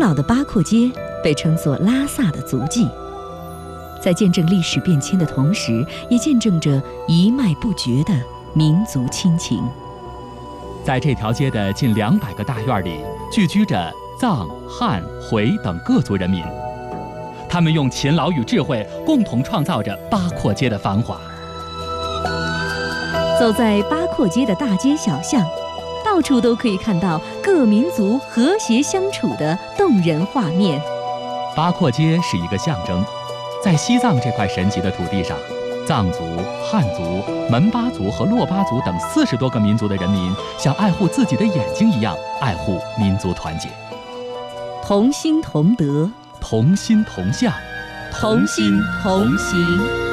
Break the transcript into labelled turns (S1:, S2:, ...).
S1: 老的八廓街被称作拉萨的足迹，在见证历史变迁的同时，也见证着一脉不绝的民族亲情。
S2: 在这条街的近200个大院里，聚居着藏、汉、回等各族人民，他们用勤劳与智慧共同创造着八廓街的繁华。
S1: 走在八廓街的大街小巷，到处都可以看到各民族和谐相处的动人画面。
S2: 八廓街是一个象征，在西藏这块神奇的土地上，藏族、汉族、门巴族和珞巴族等40多个民族的人民，像爱护自己的眼睛一样爱护民族团结，
S1: 同心同德，
S2: 同心同向，
S1: 同心同行。